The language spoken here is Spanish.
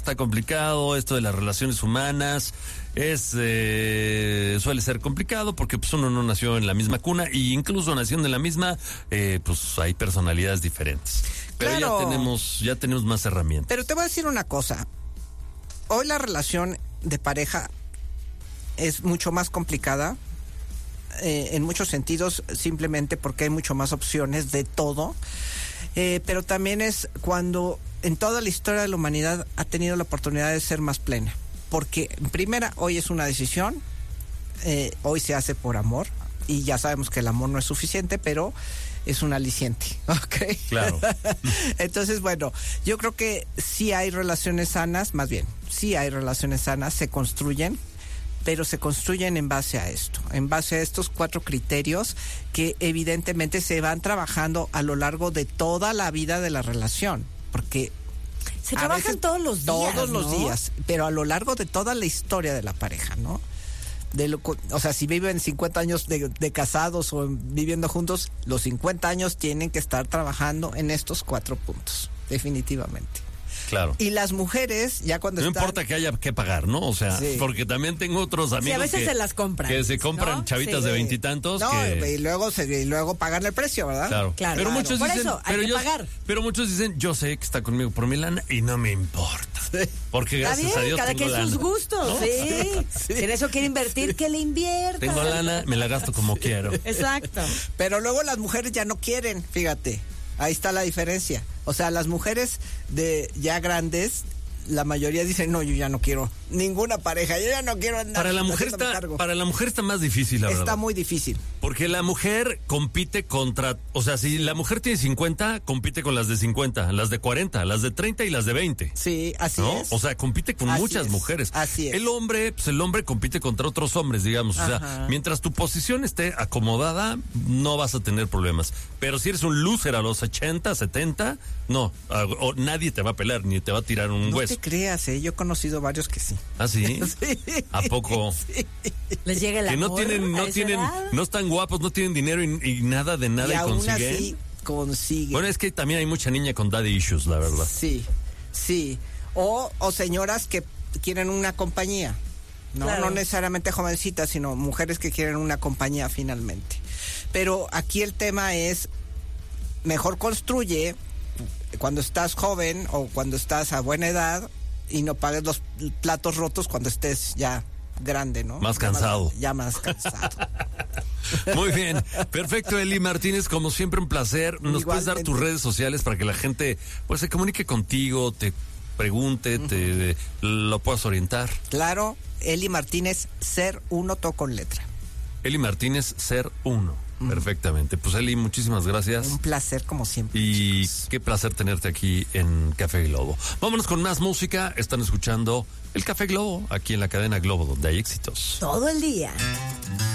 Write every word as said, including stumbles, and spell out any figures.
está complicado, esto de las relaciones humanas es eh, suele ser complicado porque pues uno no nació en la misma cuna y incluso naciendo en la misma, eh, pues hay personalidades diferentes. Pero claro. ya tenemos, ya tenemos más herramientas. Pero te voy a decir una cosa. Hoy la relación de pareja es mucho más complicada. Eh, en muchos sentidos, simplemente porque hay mucho más opciones de todo, eh, pero también es cuando en toda la historia de la humanidad ha tenido la oportunidad de ser más plena, porque en primera, hoy es una decisión, eh, hoy se hace por amor, y ya sabemos que el amor no es suficiente, pero es un aliciente, ¿ok? Claro. Entonces, bueno, yo creo que sí hay relaciones sanas, más bien, sí hay relaciones sanas, se construyen, pero se construyen en base a esto, en base a estos cuatro criterios que evidentemente se van trabajando a lo largo de toda la vida de la relación, porque se trabajan todos los días, todos ¿no? los días, pero a lo largo de toda la historia de la pareja, ¿no? De lo, o sea, si viven cincuenta años de, de casados o viviendo juntos, los cincuenta años tienen que estar trabajando en estos cuatro puntos, definitivamente. Claro. Y las mujeres, ya cuando no están... importa que haya que pagar, ¿no? O sea, sí. Porque también tengo otros amigos sí, a veces que, se las compran, que se compran ¿no? chavitas sí. de veintitantos. No, que... y luego se, y luego pagan el precio, ¿verdad? Claro, claro. Pero claro. muchos Por dicen, eso, hay pero que yo, pagar. Pero muchos dicen, yo sé que está conmigo por mi lana y no me importa. Sí. Porque gracias Está bien, a Dios cada tengo quien lana. sus gustos, ¿no? sí. Sí. Si en eso quiere invertir, sí. que le invierta. Tengo lana, me la gasto como quiero. Exacto. Pero luego las mujeres ya no quieren, fíjate. Ahí está la diferencia. O sea, las mujeres de ya grandes, la mayoría dicen, no, yo ya no quiero ninguna pareja, yo ya no quiero nada. Para la mujer está, para la mujer está más difícil, la está verdad. Está muy difícil. Porque la mujer compite contra, o sea, si la mujer tiene cincuenta, compite con las de cincuenta, las de cuarenta, las de treinta y las de veinte. Sí, así ¿no? es. O sea, compite con así muchas es. mujeres. Así es. El hombre, pues el hombre compite contra otros hombres, digamos. O sea, Ajá. mientras tu posición esté acomodada, no vas a tener problemas. Pero si eres un loser a los ochenta, setenta, no, o nadie te va a pelar, ni te va a tirar un no hueso. No te creas, ¿eh? Yo he conocido varios que sí. ¿Ah, sí? Sí. ¿A poco? Sí. Les llega el que amor. no tienen, no tienen, edad? no están guapos, no tienen dinero y, y nada de nada y, y aún consiguen. así consiguen. Bueno, es que también hay mucha niña con daddy issues, la verdad. Sí, sí. O, o señoras que quieren una compañía. No, claro. no necesariamente jovencitas, sino mujeres que quieren una compañía finalmente. Pero aquí el tema es, mejor construye cuando estás joven o cuando estás a buena edad y no pagues los platos rotos cuando estés ya grande, ¿no? Más cansado. Ya más, ya más cansado. Muy bien, perfecto, Eli Martínez, como siempre un placer. ¿Nos Igualmente. puedes dar tus redes sociales para que la gente pues se comunique contigo, te pregunte, uh-huh. te lo puedas orientar? Claro, Eli Martínez, ser uno, todo con letra. Eli Martínez, ser uno. Perfectamente. Pues Eli, muchísimas gracias. Un placer como siempre. Y chicos. qué placer tenerte aquí en Café Globo. Vámonos con más música. Están escuchando el Café Globo aquí en la cadena Globo, donde hay éxitos. Todo el día.